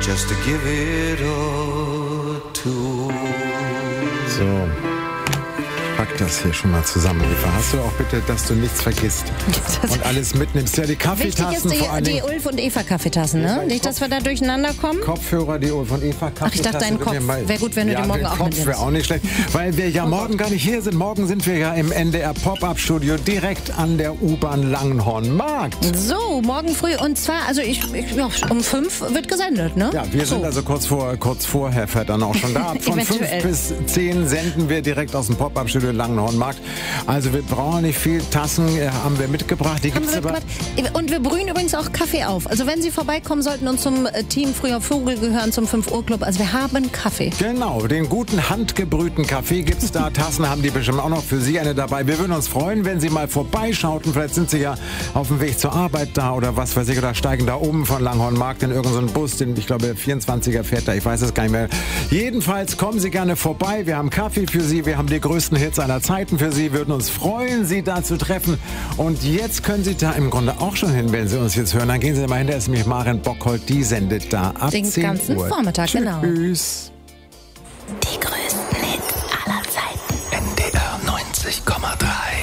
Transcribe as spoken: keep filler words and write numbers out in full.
just to give it all to. So. Pack das hier schon mal zusammen, Eva. Hast du auch bitte, dass du nichts vergisst Das und alles mitnimmst? Ja, die Kaffeetassen Wichtig vor ist die, allem. die Ulf und Eva Kaffeetassen, ne? Nicht, dass wir da durcheinander kommen. Kopfhörer, die Ulf und Eva Kaffeetassen. Ach, ich dachte, dein Kopf. Wäre gut, wenn du ja, die morgen den auch Kopf mitnimmst. wäre auch nicht schlecht, weil wir ja morgen gar nicht hier sind. Morgen sind wir ja im N D R Pop-Up-Studio direkt an der U-Bahn Langenhornmarkt. So, morgen früh. Und zwar, also ich, ich ja, um fünf wird gesendet, ne? Ja, wir so. sind also kurz vor, kurz vorher fährt dann auch schon da. Von fünf Eventuell. bis zehn senden wir direkt aus dem Pop-Up-Studio Langenhornmarkt. Also wir brauchen nicht viel. Tassen äh, haben wir mitgebracht. Die Haben gibt's wir aber. mitgebracht. Und wir brühen übrigens auch Kaffee auf. Also wenn Sie vorbeikommen sollten und zum äh, Team Früher Vogel gehören, zum fünf Uhr Club. Also wir haben Kaffee. Genau, den guten handgebrühten Kaffee gibt's da. Tassen haben die bestimmt auch noch für Sie eine dabei. Wir würden uns freuen, wenn Sie mal vorbeischauten. Vielleicht sind Sie ja auf dem Weg zur Arbeit da oder was weiß ich, oder steigen da oben von Langhornmarkt in irgendeinen Bus, den ich glaube der vierundzwanziger fährt da, ich weiß es gar nicht mehr. Jedenfalls kommen Sie gerne vorbei. Wir haben Kaffee für Sie, wir haben die größten Hits aller Zeiten für Sie. Würden uns freuen, Sie da zu treffen. Und jetzt können Sie da im Grunde auch schon hin, wenn Sie uns jetzt hören. Dann gehen Sie mal hin, da ist nämlich Maren Bockholt, die sendet da ab Den zehn ganzen Uhr. Vormittag, genau. Tschüss.